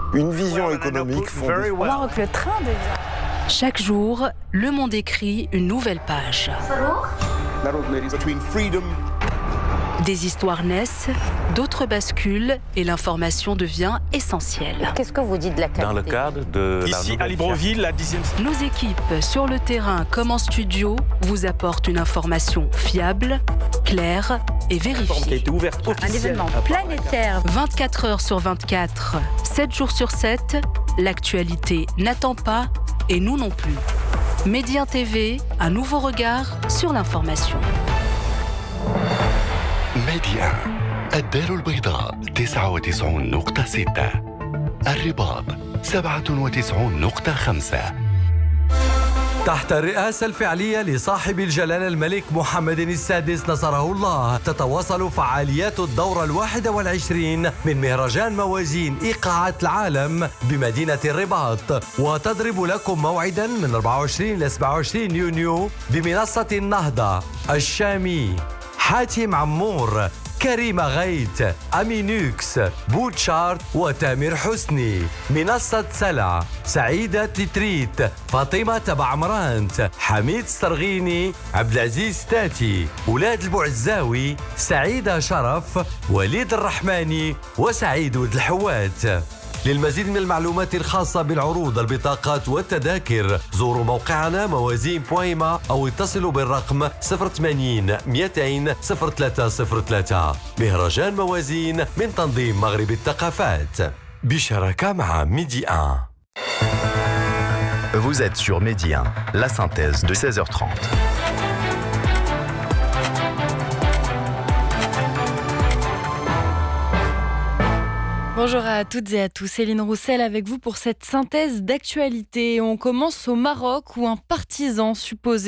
Une vision économique fondée. Au Maroc, le train devient... Chaque jour, Le Monde écrit une nouvelle page. Des histoires naissent, d'autres basculent et l'information devient essentielle. Qu'est-ce que vous dites de la qualité? Dans le cadre de Ici, à Libreville, la 10e... Nos équipes, sur le terrain comme en studio, vous apportent une information fiable, claire et qui a vérifiée. été ouverte Un officiellement. événement planétaire. 24 heures sur 24, 7 jours sur 7, l'actualité n'attend pas et nous non plus. Médien TV, un nouveau regard sur l'information. ميديا الدار البيضاء 99.6 الرباط 97.5 تحت الرئاسة الفعلية لصاحب الجلالة الملك محمد السادس نصره الله تتواصل فعاليات الدورة 21 من مهرجان موازين إيقاعات العالم بمدينة الرباط، وتضرب لكم موعدا من 24 ل 27 يونيو بمنصة النهضة، الشامي، حاتم عمور، كريم غيت، أمينوكس، بوتشارت وتامر حسني، منصة سلع، سعيدة تتريت، فاطمة تبع عمرانت، حميد السرغيني، عبد العزيز تاتي، ولاد البوعزاوي، سعيدة شرف، وليد الرحماني وسعيد ولد الحوات. للمزيد من المعلومات الخاصة بالعروض البطاقات والتذاكر زوروا موقعنا موازين.ma أو اتصلوا بالرقم 080 200 0303. مهرجان موازين من تنظيم مغرب الثقافات بشراكة مع ميدي 1. Vous êtes sur Midi 1, la synthèse de 16h30. Bonjour à toutes et à tous, Céline Roussel avec vous pour cette synthèse d'actualité. On commence au Maroc où un partisan supposé